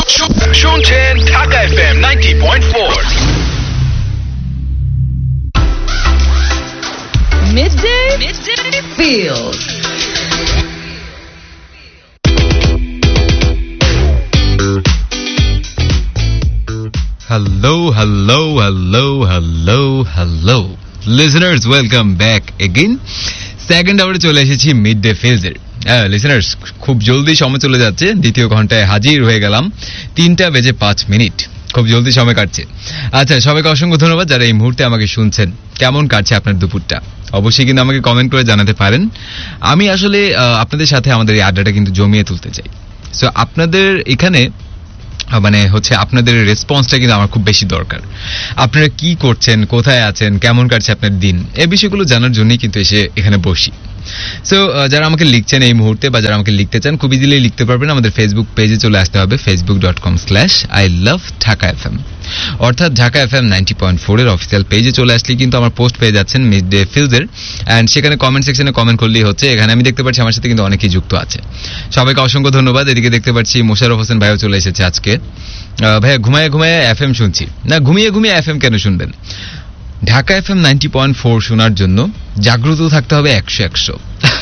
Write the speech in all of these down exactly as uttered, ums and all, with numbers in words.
শুনছেন Dhaka FM ninety point four. Midday, Midday Feels. Hello, hello, hello, hello, hello. Listeners, welcome back again. Second hour চলে এসেছি mid day feels এর। হ্যাঁ listeners, খুব জলদি সময় চলে যাচ্ছে, দ্বিতীয় ঘন্টায় হাজির হয়ে গেলাম, তিনটা বেজে পাঁচ মিনিট, খুব জলদি সময় কাটছে। আচ্ছা, সবাইকে অসংখ্য ধন্যবাদ যারা এই মুহূর্তে আমাকে শুনছেন। কেমন কাটছে আপনার দুপুরটা অবশ্যই কিন্তু আমাকে কমেন্ট করে জানাতে পারেন। আমি আসলে আপনাদের সাথে আমাদের এই আড্ডাটা কিন্তু জমিয়ে তুলতে চাই। সো আপনাদের এখানে মানে হচ্ছে আপনাদের রেসপন্সটা কিন্তু আমার খুব বেশি দরকার। আপনারা কি করছেন, কোথায় আছেন, কেমন কাটছে আপনার দিন, এই বিষয়গুলো জানার জন্যই কিন্তু এসে এখানে বসি। সো যারা আমাকে লিখছেন এই মুহূর্তে বা যারা আমাকে লিখতে চান, খুব ইজিলি লিখতে পারবেন। আমাদের ফেসবুক পেজে চলে আসতে হবে, Facebook dot com slash I love Dhaka F M, অর্থাৎ Dhaka F M ninety point four এর অফিসিয়াল পেজে চলে আসলে কিন্তু আমার পোস্ট পেয়ে যাচ্ছেন মিড ডে ফিলসের, অ্যান্ড সেখানে কমেন্ট সেকশনে কমেন্ট করলেই হচ্ছে। এখানে আমি দেখতে পাচ্ছি আমার সাথে কিন্তু অনেকেই যুক্ত আছে, সবাইকে অসংখ্য ধন্যবাদ। এদিকে দেখতে পাচ্ছি মোশাররফ হোসেন ভাইও চলে এসেছে আজকে। ভাইয়া ঘুমায় ঘুমায় এফ এম শুনছি না, ঘুমিয়ে ঘুমিয়ে এফ এম কেন শুনবেন? Dhaka F M ninety point four শোনার জন্য জাগ্রত থাকতে হবে একশো একশো।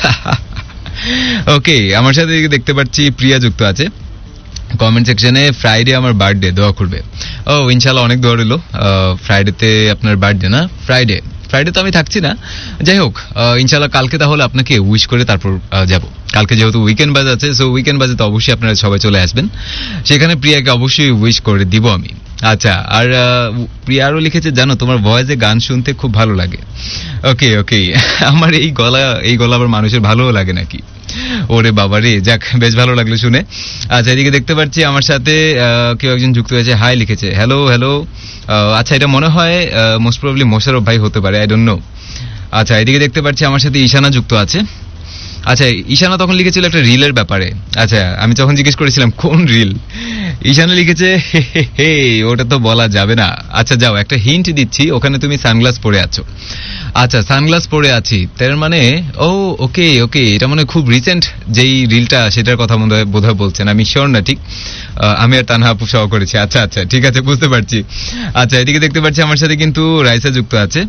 ওকে, আমার সাথে দেখতে পাচ্ছি প্রিয়া যুক্ত আছে কমেন্ট সেকশনে। ফ্রাইডে আমার বার্থডে, দোয়া করবে। ও ইনশাল্লাহ, অনেক দোয়া রইল। ফ্রাইডেতে আপনার বার্থডে না? ফ্রাইডে ফ্রাইডে তো আমি থাকছি না, যাই হোক ইনশাল্লাহ কালকে তাহলে আপনাকে উইশ করে তারপর যাব। কালকে যেহেতু উইকেন্ড বাজ আছে, সো উইকেন্ড বাজে তো অবশ্যই আপনারা সবাই চলে আসবেন, সেখানে প্রিয়াকে অবশ্যই উইশ করে দিব আমি। আচ্ছা, আর প্রিয়া আরও লিখেছে, জানো তোমার ভয়েসে গান শুনতে খুব ভালো লাগে। ওকে ওকে, আমার এই গলা এই গলা আবার মানুষের ভালোও লাগে নাকি? ওরে বাবা রে, যাক বেশ ভালো লাগলো শুনে। আচ্ছা, এদিকে দেখতে পাচ্ছি আমার সাথে কেউ একজন যুক্ত হয়েছে, হাই লিখেছে, হ্যালো হ্যালো। আচ্ছা, এটা মনে হয় মোস্ট প্রবাবলি মোশাররফ ভাই হতে পারে, আই ডোন্ট নো। আচ্ছা, এদিকে দেখতে পাচ্ছি আমার সাথে ঈশানা যুক্ত আছে। আচ্ছা, ঈশানা তখন লিখেছিল একটা রিলের ব্যাপারে। আচ্ছা, আমি তখন জিজ্ঞেস করেছিলাম কোন রিল, ঈশানা লিখেছে হে হে হে ওটা তো বলা যাবে না। আচ্ছা যাও, একটা হিন্ট দিচ্ছি, ওখানে তুমি সানগ্লাস পরে আছো। আচ্ছা, সানগ্লাস পরে আছি তার মানে, ও ওকে ওকে, এটা মানে খুব রিসেন্ট যেই রিলটা সেটার কথা বোধহয় বলছেন, আমি শিওর না ঠিক। আমি আর তানহা আপু সহ করেছি। আচ্ছা আচ্ছা, ঠিক আছে, বুঝতে পারছি। আচ্ছা, এদিকে দেখতে পাচ্ছি আমার সাথে কিন্তু রাইসা যুক্ত আছে।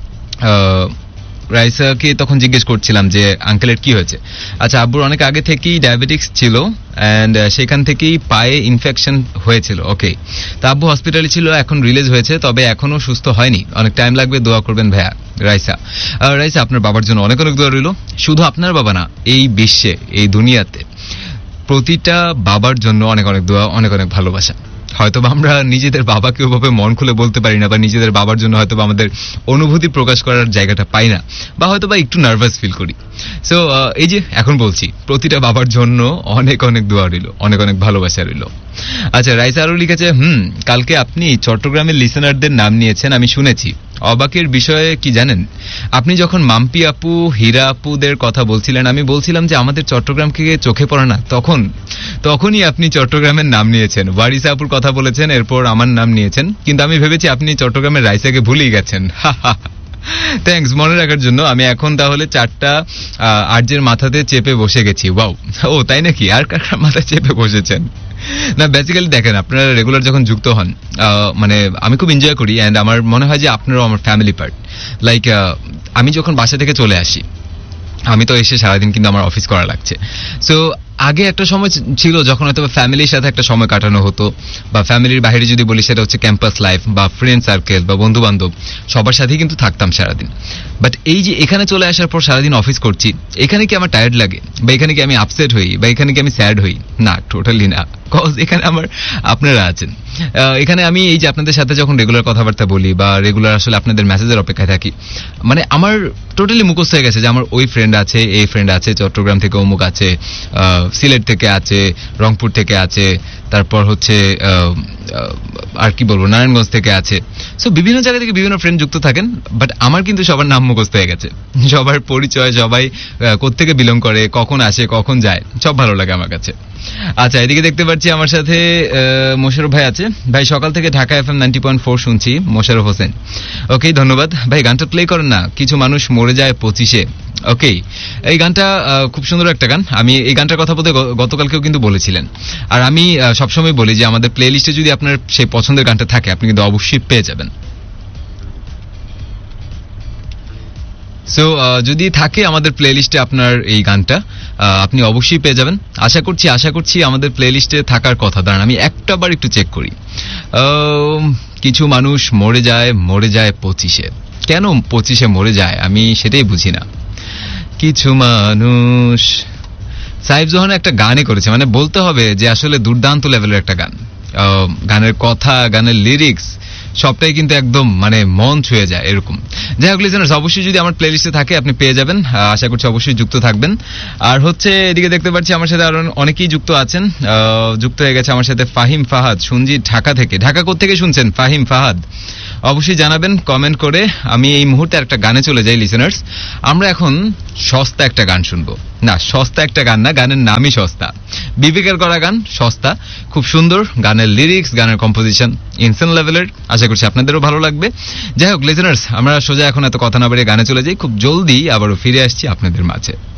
রাইসাকে তখন জিজ্ঞেস করছিলাম যে আঙ্কেলের কি হয়েছে। আচ্ছা, আব্বুর অনেক আগে থেকেই ডায়াবেটিক্স ছিল, অ্যান্ড সেখান থেকেই পায়ে ইনফেকশন হয়েছিল। ওকে, তা আব্বু হসপিটালে ছিল, এখন রিলিজ হয়েছে, তবে এখনো সুস্থ হয়নি, অনেক টাইম লাগবে, দোয়া করবেন ভাইয়া। রাইসা রাইসা আপনার বাবার জন্য অনেক অনেক দোয়া রইল। শুধু আপনার বাবা না, এই বিশ্বে, এই দুনিয়াতে প্রতিটা বাবার জন্য অনেক অনেক দোয়া, অনেক অনেক ভালোবাসা। হয়তো আমরা নিজেদের বাবাকে ওভাবে মন খুলে বলতে পারি না, বা নিজেদের বাবার জন্য হয়তো আমাদের অনুভূতি প্রকাশ করার জায়গাটা পাই না, বা হয়তো বা একটু নার্ভাস ফিল করি। সো এই যে এখন বলছি, প্রতিটা বাবার জন্য অনেক অনেক দোয়া রইল, অনেক অনেক ভালোবাসা রইল। আচ্ছা, রাইসা আরও লিখেছে, হুম কালকে আপনি চট্টগ্রামের লিসেনারদের নাম নিয়েছেন, আমি শুনেছি। অবাকের বিষয়ে কি জানেন, আপনি যখন মাম্পি আপু, হীরা আপুদের কথা বলছিলেন, আমি বলছিলাম যে আমাদের চট্টগ্রামকে চোখে পড়ে না, তখন তখনই আপনি চট্টগ্রামের নাম নিয়েছেন। ওয়ারিসা আপুর কথা বলেছেন, এরপর আমার নাম নিয়েছেন, কিন্তু আমি ভেবেছি আপনি চট্টগ্রামের রাইসাকে ভুলেই গেছেন। থ্যাঙ্কস মনে রাখার জন্য। আমি এখন তাহলে চারটা আর্যের মাথাতে চেপে বসে গেছি। ওয়াও, ও তাই নাকি? আর কার মাথায় চেপে বসেছেন? না, বেসিক্যালি দেখেন, আপনারা রেগুলার যখন যুক্ত হন, মানে আমি খুব এনজয় করি, অ্যান্ড আমার মনে হয় যে আপনারাও আমার ফ্যামিলি পার্ট। লাইক আমি যখন বাসা থেকে চলে আসি, আমি তো এসে সারাদিন কিন্তু আমার অফিস করা লাগছে। সো আগে একটা সময় ছিল যখন হয়তো ফ্যামিলির সাথে একটা সময় কাটানো হতো, বা ফ্যামিলির বাইরে যদি বলি সেটা হচ্ছে ক্যাম্পাস লাইফ বা ফ্রেন্ড সার্কেল বা বন্ধু বান্ধব, সবার সাথেই কিন্তু থাকতাম সারাদিন। বাট এই যে এখানে চলে আসার পর সারাদিন অফিস করছি, এখানে কি আমার টায়ার্ড লাগে, বা এখানে কি আমি আপসেট হই, বা এখানে কি আমি স্যাড হই? না, টোটালি না। কজ এখানে আমার আপনারা আছেন। এখানে আমি এই যে আপনাদের সাথে যখন রেগুলার কথাবার্তা বলি, বা রেগুলার আসলে আপনাদের মেসেজের অপেক্ষায় থাকি, মানে আমার টোটালি মুখস্থ হয়ে গেছে যে আমার ওই ফ্রেন্ড আছে, এই ফ্রেন্ড আছে, চট্টগ্রাম থেকে অমুক আছে, সিলেট থেকে আছে, রংপুর থেকে আছে, তারপর হচ্ছে আর কি বলবো, নারায়ণগঞ্জ থেকে আছে। সো বিভিন্ন জায়গা থেকে বিভিন্ন ফ্রেন্ড যুক্ত থাকেন, বাট আমার কিন্তু সবার নাম মুখস্থ হয়ে গেছে, সবার পরিচয়, সবাই কোত্থেকে বিলং করে, কখন আসে, কখন যায়, সব ভালো লাগে আমার কাছে। আচ্ছা, এদিকে দেখতে পাচ্ছি আমার সাথে মোশাররফ ভাই আছে। ভাই সকাল থেকে Dhaka F M ninety point four শুনছি, মোশাররফ হোসেন। ওকে, ধন্যবাদ ভাই। গানটা প্লে করেন না, কিছু মানুষ মরে যায় পঁচিশে, ওকে, এই গানটা আহ, খুব সুন্দর একটা গান। আমি এই গানটার কথা বলতে গ- গতকালকেও কিন্তু বলেছিলেন। আর আমি আহ, সবসময় বলি যে আমাদের প্লে লিস্টে যদি আপনার সেই পছন্দের গানটা থাকে আপনি কিন্তু অবশ্যই পেয়ে যাবেন। সো যদি থাকে আমাদের প্লে লিস্টে আপনার এই গানটা, আহ, আপনি অবশ্যই পেয়ে যাবেন। আশা করছি আশা করছি আমাদের প্লে লিস্টে থাকার কথা। দাঁড়ান আমি একটা বার একটু চেক করি। আহ, কিছু মানুষ মরে যায় মরে যায় পঁচিশে। কেন পঁচিশে মরে যায় আমি সেটাই বুঝি না। কিছু মানুষ, সাইফ জোহান একটা গানই করেছে, মানে বলতে হবে যে আসলে দুর্দান্ত লেভেলের একটা গান। আহ, গানের কথা, গানের লিরিক্স সবটাই কিন্তু একদম মানে মন ছুঁয়ে যায় এরকম। যাই হোক লিসেনার্স, অবশ্যই যদি আমার প্লেলিস্টে থাকে আপনি পেয়ে যাবেন। আহ, আশা করছি অবশ্যই যুক্ত থাকবেন। আর হচ্ছে এদিকে দেখতে পাচ্ছি আমার সাথে আরো অনেকেই যুক্ত আছেন। আহ, যুক্ত হয়ে গেছে আমার সাথে ফাহিম ফাহাদ, শুনজি ঢাকা থেকে। ঢাকা কোত্থেকে শুনছেন ফাহিম ফাহাদ? অবশ্যই জানাবেন কমেন্ট করে। আমি এই মুহূর্তে একটা গানে চলে যাই লিসেনার্স। আমরা এখন সস্তা একটা গান শুনবো। না, সস্তা একটা গান না, গানের নামই সস্তা। বিবেকের করা গান সস্তা, খুব সুন্দর গানের লিরিক্স, গানের কম্পোজিশন ইনসেন লেভেলের। আশা করছি আপনাদেরও ভালো লাগবে। যাই হোক লিসেনার্স, আমরা সোজা এখন এত কথা না বাড়িয়ে গানে চলে যাই। খুব জলদি আবারও ফিরে আসছি আপনাদের মাঝে।